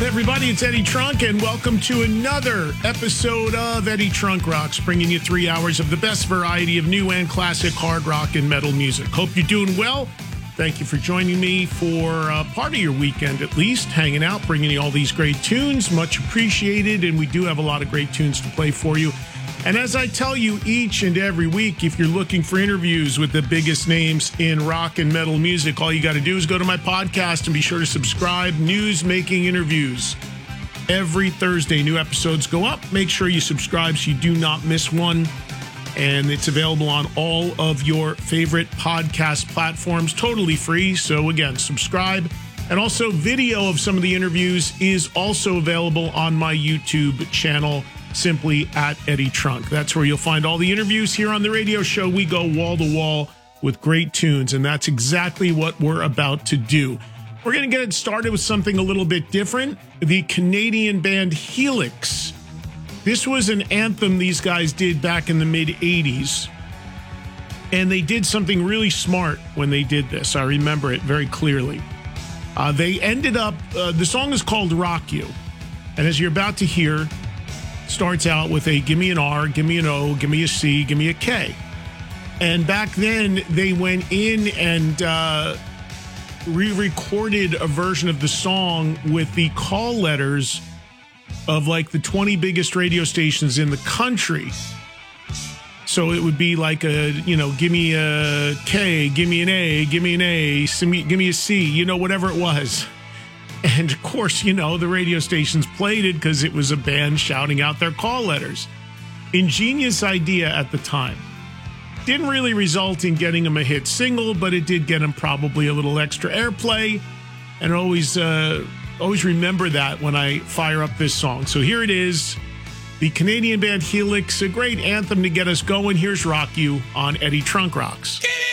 Everybody, it's Eddie Trunk, and welcome to another episode of Eddie Trunk Rocks, bringing you 3 hours of the best variety of new and classic hard rock and metal music. Hope you're doing well. Thank you for joining me for part of your weekend, at least, hanging out, bringing you all these great tunes. Much appreciated, and we do have a lot of great tunes to play for you. And as I tell you each and every week, if you're looking for interviews with the biggest names in rock and metal music, all you got to do is go to my podcast and be sure to subscribe. News Making Interviews. Every Thursday, new episodes go up. Make sure you subscribe so you do not miss one. And it's available on all of your favorite podcast platforms, totally free. So again, subscribe. And also video of some of the interviews is also available on my YouTube channel, simply at Eddie Trunk. That's where you'll find all the interviews. Here on the radio show, we go wall to wall with great tunes, and that's exactly what we're about to do. We're going to get it started with something a little bit different. The Canadian band Helix. This was an anthem these guys did back in the mid-'80s, and they did something really smart when they did this. I remember it very clearly. They ended up, the song is called Rock You, and as you're about to hear, starts out with a give me an R, give me an O, give me a C, give me a K. And back then, they went in and re-recorded a version of the song with the call letters of like the 20 biggest radio stations in the country. So it would be like a, give me a K, give me an A, give me an A, give me a C, whatever it was. And of course, the radio stations played it because it was a band shouting out their call letters. Ingenious idea at the time. Didn't really result in getting them a hit single, but it did get them probably a little extra airplay. And always remember that when I fire up this song. So here it is. The Canadian band Helix, a great anthem to get us going. Here's Rock You on Eddie Trunk Rocks.